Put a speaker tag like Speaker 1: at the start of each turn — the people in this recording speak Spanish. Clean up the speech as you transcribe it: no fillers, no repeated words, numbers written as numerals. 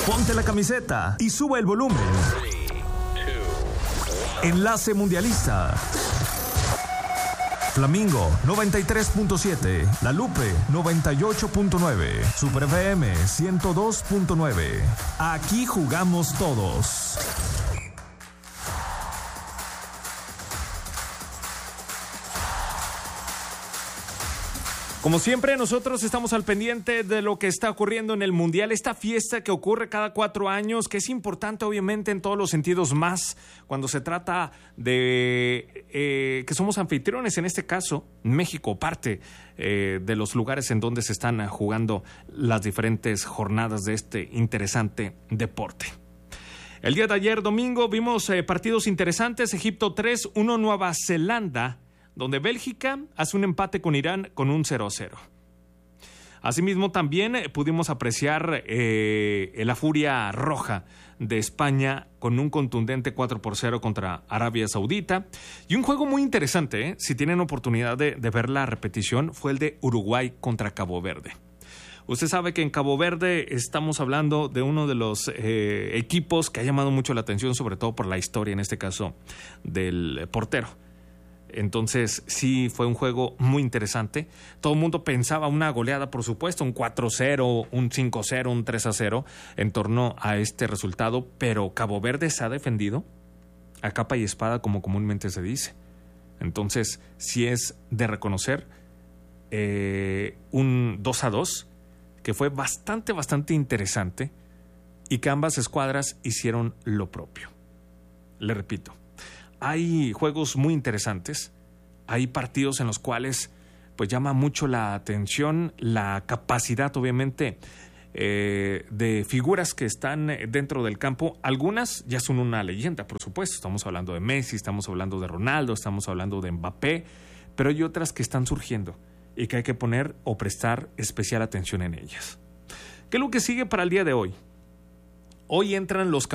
Speaker 1: Ponte la camiseta y sube el volumen. Enlace Mundialista. Flamingo 93.7, La Lupe 98.9, Super FM 102.9. Aquí jugamos todos. Como siempre, nosotros estamos al pendiente de lo que está ocurriendo en el Mundial, esta fiesta que ocurre cada 4 años, que es importante obviamente en todos los sentidos, más cuando se trata de que somos anfitriones, en este caso México, parte de los lugares en donde se están jugando las diferentes jornadas de este interesante deporte. El día de ayer, domingo, vimos partidos interesantes. Egipto 3-1 Nueva Zelanda, donde Bélgica hace un empate con Irán con un 0-0. Asimismo, también pudimos apreciar la furia roja de España con un contundente 4-0 contra Arabia Saudita. Y un juego muy interesante, si tienen oportunidad de ver la repetición, fue el de Uruguay contra Cabo Verde. Usted sabe que en Cabo Verde estamos hablando de uno de los equipos que ha llamado mucho la atención, sobre todo por la historia, en este caso, del portero. Entonces, sí, fue un juego muy interesante. Todo el mundo pensaba una goleada, por supuesto, un 4-0, un 5-0, un 3-0 en torno a este resultado, pero Cabo Verde se ha defendido a capa y espada, como comúnmente se dice. Entonces, sí es de reconocer un 2-2 que fue bastante interesante y que ambas escuadras hicieron lo propio. Le repito, hay juegos muy interesantes, hay partidos en los cuales pues llama mucho la atención la capacidad, obviamente, de figuras que están dentro del campo. Algunas ya son una leyenda, por supuesto. Estamos hablando de Messi, estamos hablando de Ronaldo, estamos hablando de Mbappé, pero hay otras que están surgiendo y que hay que poner o prestar especial atención en ellas. ¿Qué es lo que sigue para el día de hoy? Hoy entran los